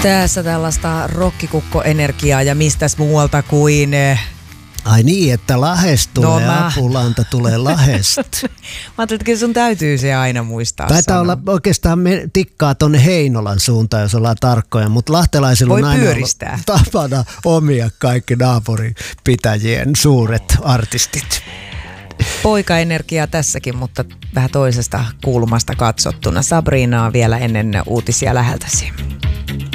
Tässä tällaista rokkikukko-energiaa ja mistäs muualta kuin... Ai niin, että Lahdesta tulee, Apulanta tulee Lahdesta. Mä ajattelin, että kyllä sun täytyy se aina muistaa Taitaa olla oikeastaan tikkaa tonne Heinolan suuntaan, jos ollaan tarkkoja, mutta lahtelaisilla on aina tapana omia kaikki naapuripitäjien suuret artistit. Poikaenergiaa tässäkin, mutta vähän toisesta kulmasta katsottuna. Sabrinaa vielä ennen uutisia läheltäsi.